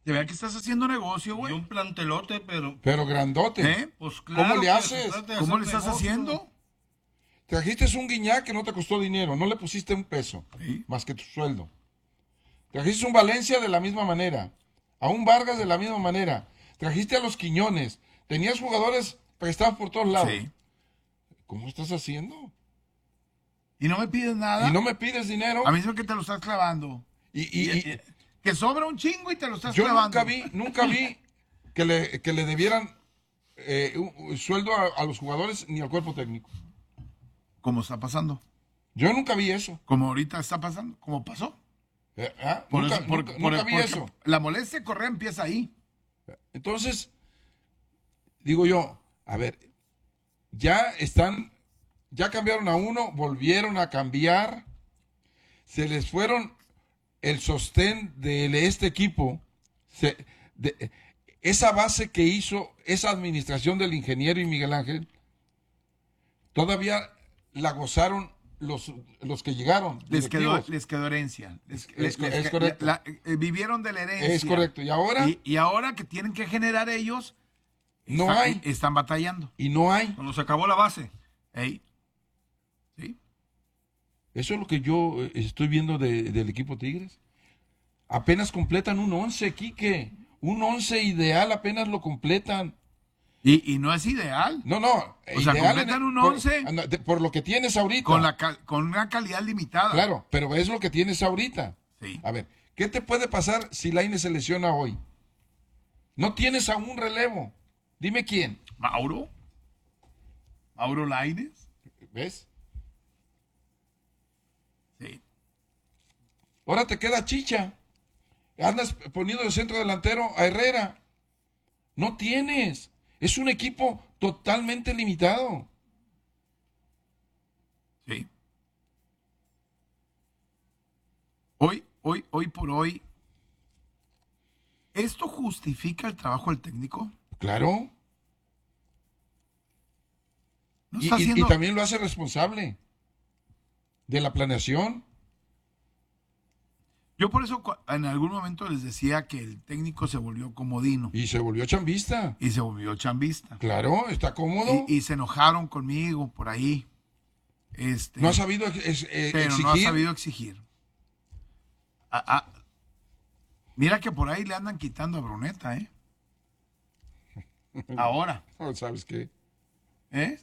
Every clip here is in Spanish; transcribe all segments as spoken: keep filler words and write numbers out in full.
De verdad que estás haciendo negocio, Y güey. un plantelote, pero... Pero grandote. ¿Eh? Pues claro ¿Cómo le que haces? se trata de ¿Cómo hacer le estás negocio. haciendo? Trajiste un Guiñac que no te costó dinero, no le pusiste un peso, Sí. más que tu sueldo. Trajiste un Valencia de la misma manera, a un Vargas de la misma manera. Trajiste a los Quiñones, tenías jugadores prestados por todos lados. Sí. ¿Cómo estás haciendo? Y no me pides nada. Y no me pides dinero. A mí es que te lo estás clavando. Y, y- Y- y- y- que sobra un chingo y te lo estás yo clavando. nunca vi, nunca vi que le, que le debieran eh, un, un sueldo a, a los jugadores ni al cuerpo técnico. Como está pasando. Yo nunca vi eso. Como ahorita está pasando. Como pasó. Eh, ¿ah? Por nunca eso- por- nunca- por- nunca vi porque eso. La molestia de Correa empieza ahí. Entonces, digo yo, a ver, ya están, ya cambiaron a uno, volvieron a cambiar, se les fueron el sostén de este equipo, se- de- esa base que hizo esa administración del ingeniero y Miguel Ángel, todavía la gozaron los, los que llegaron. Les quedó, directivos. les quedó herencia. Les- Es- les- es les- correcto. la- eh, vivieron de la herencia. Es correcto. Y ahora Y, y ahora que tienen que generar ellos, no están, hay. están batallando. Y no hay. Cuando se acabó la base. Ey. ¿Sí? Eso es lo que yo eh, estoy viendo de- del equipo Tigres. Apenas completan un once, Quique. Un once ideal apenas lo completan. Y, y no es ideal. No, no. O sea, ideal completan en- un por- once. anda, de- Por, lo que tienes ahorita. Con, la, cal- con una calidad limitada. Claro, pero es lo que tienes ahorita. Sí. A ver, ¿qué te puede pasar si Lainez se lesiona hoy? No tienes a un relevo. Dime quién. Mauro. Mauro Lainez. ¿Ves? Sí. Ahora te queda Chicha. Andas poniendo de centro delantero a Herrera. No tienes. Es un equipo totalmente limitado. Sí. Hoy, hoy, hoy por hoy, ¿esto justifica el trabajo del técnico? Claro. ¿No Y, está y- haciendo- y también lo hace responsable de la planeación. Yo por eso cu- en algún momento les decía que el técnico se volvió comodino Y se volvió chambista. y se volvió chambista. Claro, está cómodo. Y, y se enojaron conmigo por ahí. Este, No ha sabido ex- ex- eh, pero exigir. no ha sabido exigir. Ah, ah, mira que por ahí le andan quitando a Bruneta, ¿eh? Ahora, Oh, ¿sabes qué? ¿eh?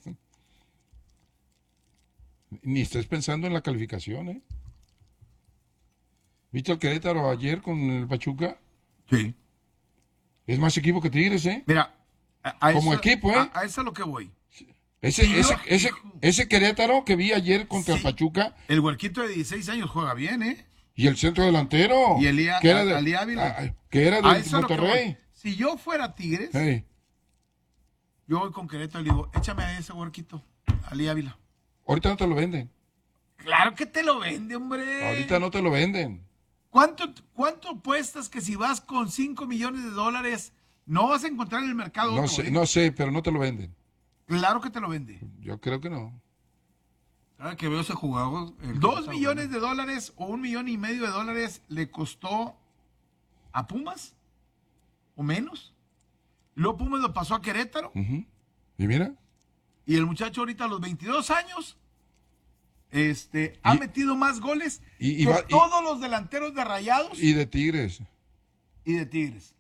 Ni estés pensando en la calificación, ¿eh? ¿Viste al Querétaro ayer con el Pachuca? Sí. Es más equipo que Tigres, ¿eh? Mira, a, a Como eso- equipo, ¿eh? A, a eso es lo que voy. Ese, Sí, ese, no, ese, hijo. ese Querétaro que vi ayer contra Sí. el Pachuca El huerquito de dieciséis años juega bien, ¿eh? y el centro delantero. Y Elía- que era de, Ali Ávila. ah, que era A de eso es lo que Monterrey. voy. Si yo fuera Tigres, Hey, yo voy con Querétaro y le digo, échame a ese huerquito, Ali Ávila. ahorita no te lo venden. Claro que te lo vende, hombre. Ahorita no te lo venden. ¿Cuánto, ¿Cuánto apuestas que si vas con cinco millones de dólares no vas a encontrar en el mercado No otro, sé, eh? no sé, pero no te lo venden. Claro que te lo vende. Yo creo que no. Cada que veo ese jugador... el Dos que- millones de dólares o un millón y medio de dólares le costó a Pumas o menos. Luego Pumas lo pasó a Querétaro Ujú. Y mira, y el muchacho ahorita a los veintidós años este, ha Y- metido más goles y- y que va- y- todos los delanteros de Rayados y, y de Tigres. de Tigres.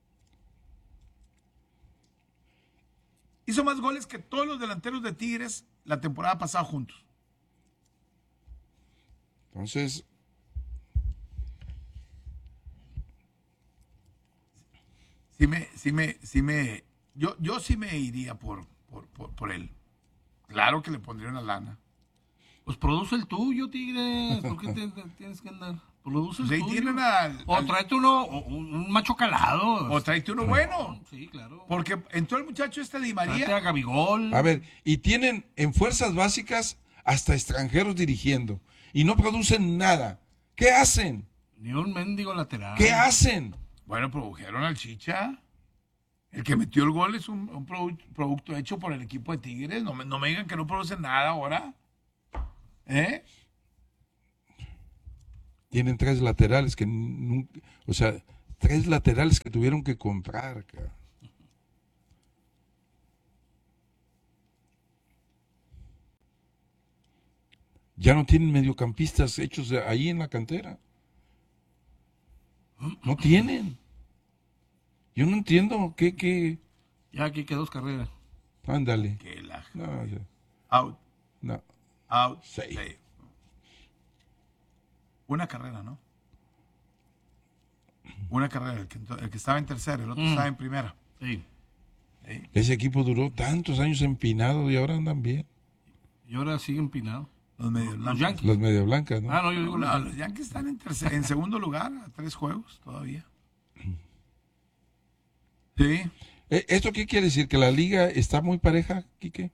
Hizo más goles que todos los delanteros de Tigres la temporada pasada juntos. Entonces, Sí me, sí me, sí me, yo, yo sí me iría por, por, por, por él. Claro que le pondría una lana. Pues produce el tuyo, Tigres. ¿Por qué te, te tienes que andar? Produce el Pues ahí tuyo. tienen al, O al- tráete uno, o- un, un macho calado. o tráete uno bueno. Sí, claro. Porque entró el muchacho este Di Tráete a María. Gabigol. a ver, y tienen en fuerzas básicas hasta extranjeros dirigiendo y no producen nada. ¿Qué hacen? Ni un mendigo lateral. ¿Qué hacen? Bueno, produjeron al Chicha. El que metió el gol es un, un produ- producto hecho por el equipo de Tigres. No me, no me digan que no producen nada ahora. ¿Eh? Tienen tres laterales que nunca, o sea, tres laterales que tuvieron que comprar, cabrón. Ya no tienen mediocampistas hechos de ahí en la cantera. No tienen. Yo no entiendo qué, qué. Ya aquí quedó dos carreras. Ándale. Que la... No, ya. Out, No. out, Safe. safe. Una carrera, ¿no? Una carrera. El que, el que estaba en tercera, el otro Mm. estaba en primera. Sí. ¿Sí? Ese equipo duró tantos años empinado y ahora andan bien. Y ahora sigue empinado. Los medios Los blancos. Yankees. Los media blancas, ¿no? Ah, no, yo digo No, los los Yankees están en, tercer, en segundo lugar, a tres juegos todavía. Sí. Eh, ¿Esto qué quiere decir? ¿Que la liga está muy pareja, Quique?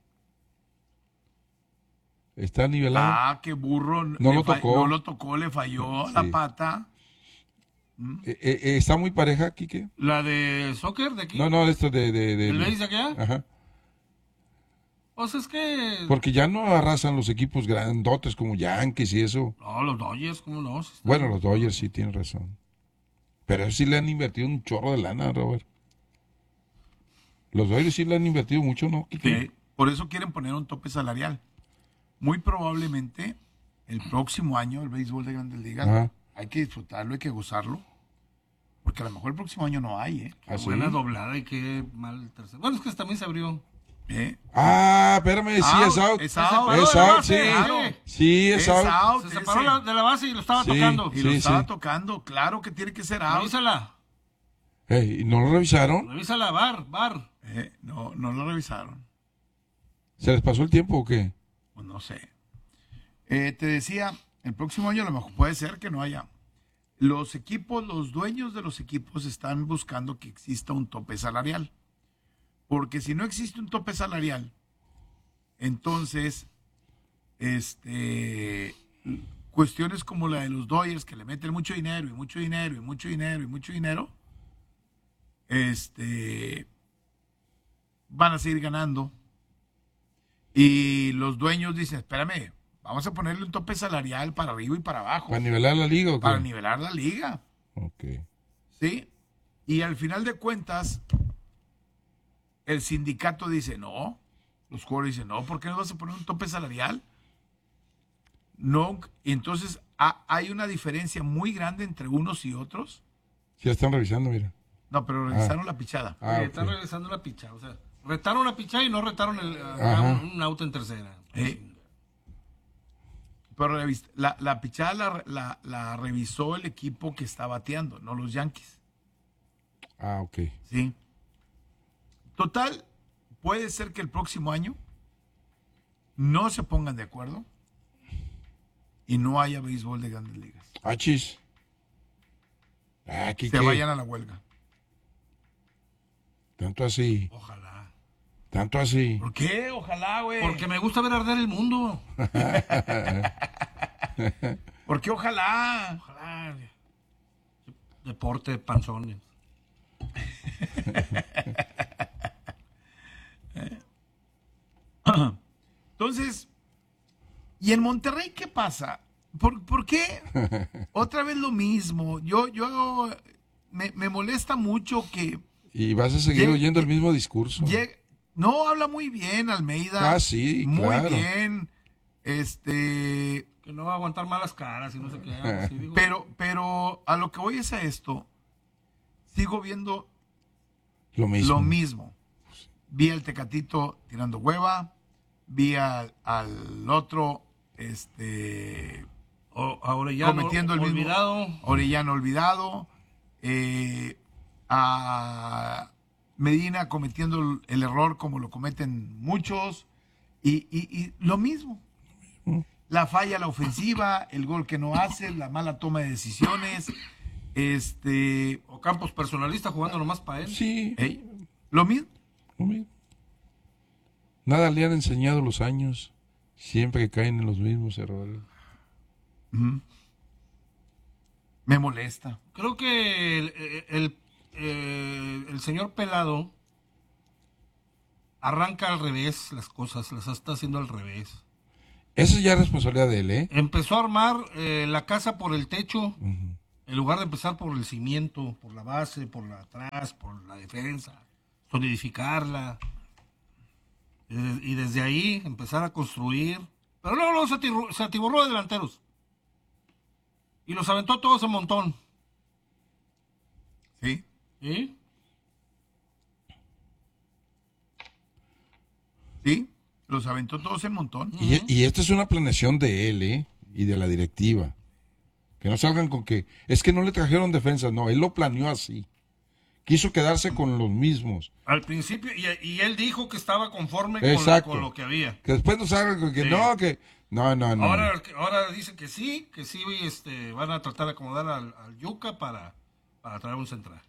¿Está nivelada? Ah, qué burro. No le lo fa- tocó. No lo tocó, le falló Sí. la pata. Eh, eh, eh, ¿Está muy pareja, Quique? La de soccer de aquí. No, no, esto de... de, de- ¿El Beis de acá? Ajá. Pues es que... Porque ya no arrasan los equipos grandotes como Yankees y eso. No, los Dodgers, ¿cómo no? Sí están- Bueno, los Dodgers sí tienen razón. Pero eso sí le han invertido un chorro de lana, Robert. Los Dodgers sí le han invertido mucho, ¿no, Quique? Sí, por eso quieren poner un tope salarial. Muy probablemente el próximo año el béisbol de Grandes Ligas Ajá. hay que disfrutarlo, hay que gozarlo. Porque a lo mejor el próximo año no hay, ¿eh? Qué ¿Ah, sí? buena doblada y qué mal el tercero. Bueno, es que también se abrió. ¿Eh? Ah, espérame, sí, Out, es out. es Se out, separó Es de la out, base, sí. claro. Sí, es, Es out. out, Se separó ese. la- de la base y lo estaba Sí. tocando. Y lo Sí, estaba sí. tocando, claro que tiene que ser out. Revísala. Ey, ¿y no lo revisaron? Revísala, bar, bar. Eh, no, no lo revisaron. ¿Se les pasó el tiempo o qué? Pues no sé. Eh, te decía, el próximo año a lo mejor puede ser que no haya. Los equipos, los dueños de los equipos están buscando que exista un tope salarial. Porque si no existe un tope salarial, entonces, este, cuestiones como la de los Dodgers, que le meten mucho dinero y mucho dinero y mucho dinero y mucho dinero, este, van a seguir ganando. Y los dueños dicen, espérame, vamos a ponerle un tope salarial para arriba y para abajo, ¿Para nivelar la liga o qué? para nivelar la liga, Ok. ¿sí? Y al final de cuentas, el sindicato dice, no, los jugadores dicen, no, ¿por qué no vas a poner un tope salarial? No, y entonces ha- hay una diferencia muy grande entre unos y otros. Sí, la están revisando, mira. No, pero revisaron la pichada. Ah, Eh, ok. Están regresando la picha. O sea, retaron la picha y no retaron el, Ajá. un, un auto en tercera. Eh, Pero revis- la, la pichada la, la- la revisó el equipo que está bateando, no los Yankees. Ah, ok. ¿Sí? Total, puede ser que el próximo año no se pongan de acuerdo y no haya béisbol de Grandes Ligas. Ah, chis. Ah, Quique. Se vayan a la huelga. Tanto así. Ojalá. Tanto así. ¿Por qué? Ojalá, güey. Porque me gusta ver arder el mundo. ¿Por qué ojalá? Ojalá. Deporte, panzones. Entonces, ¿y en Monterrey qué pasa? ¿Por, por qué? Otra vez lo mismo. Yo, yo, me, me molesta mucho que Y vas a seguir Lleg- oyendo el mismo discurso. llegue- no habla muy bien Almeida. Ah, sí, muy claro. bien. Este, Que no va a aguantar malas caras y no sé qué. algo así, digo. pero, pero a lo que voy es a esto. Sigo viendo Lo mismo. lo mismo. Vi al Tecatito tirando hueva, vi al, al otro, este, O, ahora ya cometiendo el mismo olvidado. Orellano olvidado, eh, a Medina cometiendo el, el error como lo cometen muchos, y, y- y lo mismo. La falla a la ofensiva, el gol que no hace, la mala toma de decisiones, este, O Campos personalista jugando nomás para él. Sí. ey, lo mismo. lo mismo. Nada le han enseñado los años. Siempre caen en los mismos errores. Ujú. Me molesta. Creo que el, el, eh, el señor Pelado arranca al revés las cosas, las está haciendo al revés. Esa ya es responsabilidad de él, ¿eh? Empezó a armar eh, la casa por el techo Ujú. En lugar de empezar por el cimiento, por la base, por la atrás, por la defensa, solidificarla. Y desde ahí empezar a construir. Pero luego, luego se, atiborró, se atiborró de delanteros. Y los aventó todos en montón. Sí. ¿Sí? Sí, los aventó todos en montón. Y, y esta es una planeación de él, ¿eh? Y de la directiva. Que no salgan con que es que no le trajeron defensas. No, él lo planeó así. Quiso quedarse con los mismos. Al principio, y, y él dijo que estaba conforme Exacto. con, con lo que había. Que después no salgan con que Sí. no, que... No, no, no. Ahora, ahora dice que sí, que sí este, van a tratar de acomodar al, al Yuca para, para traer un central.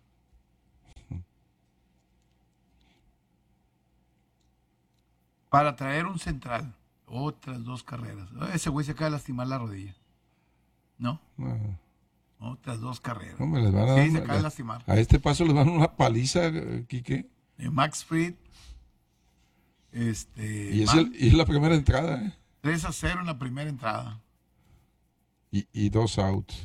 Para traer un central. Otras dos carreras. Ese güey se acaba de lastimar la rodilla. ¿No? No, Otras dos carreras. no, me les van a Sí, dar se una- acaba de lastimar. A este paso les van a dar una paliza, eh, Quique. Eh, Max Fried. Este. Y es, Man, el- y es la primera entrada, ¿eh? tres a cero en la primera entrada. Y, y dos outs.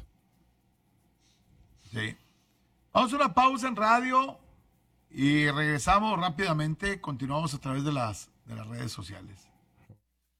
Sí. Vamos a una pausa en radio y regresamos rápidamente. Continuamos a través de las, de las redes sociales.